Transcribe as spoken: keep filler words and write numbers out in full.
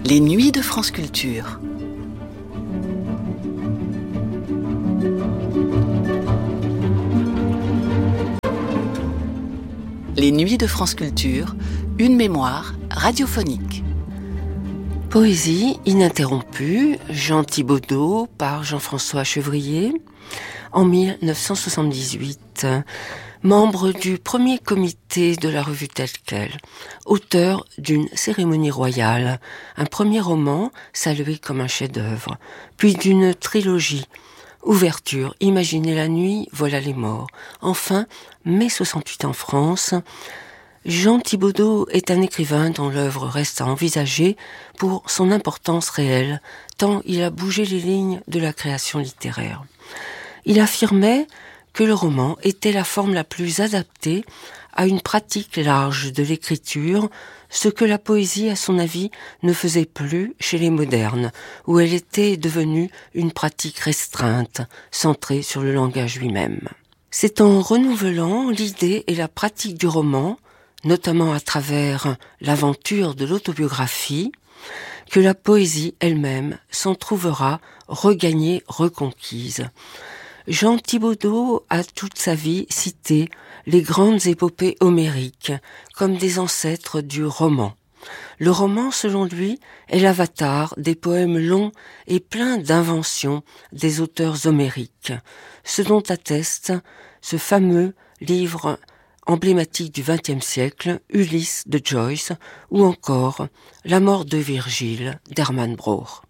Les nuits de France Culture. Les nuits de France Culture, une mémoire radiophonique. Poésie ininterrompue, Jean Thibaudot par Jean-François Chevrier, en mille neuf cent soixante-dix-huit, membre du premier comité de la revue Telle Quelle, auteur d'une cérémonie royale, un premier roman salué comme un chef-d'œuvre, puis d'une trilogie, Ouverture, Imaginez la nuit, voilà les morts. Enfin, mai soixante-huit en France, Jean Thibaudot est un écrivain dont l'œuvre reste à envisager pour son importance réelle, tant il a bougé les lignes de la création littéraire. Il affirmait que le roman était la forme la plus adaptée à une pratique large de l'écriture, ce que la poésie, à son avis, ne faisait plus chez les modernes, où elle était devenue une pratique restreinte, centrée sur le langage lui-même. C'est en renouvelant l'idée et la pratique du roman, notamment à travers l'aventure de l'autobiographie, que la poésie elle-même s'en trouvera regagnée, reconquise. Jean Thibaudot a toute sa vie cité les grandes épopées homériques comme des ancêtres du roman. Le roman, selon lui, est l'avatar des poèmes longs et pleins d'inventions des auteurs homériques, ce dont atteste ce fameux livre emblématique du vingtième siècle, Ulysse de Joyce, ou encore La mort de Virgile d'Hermann Broch.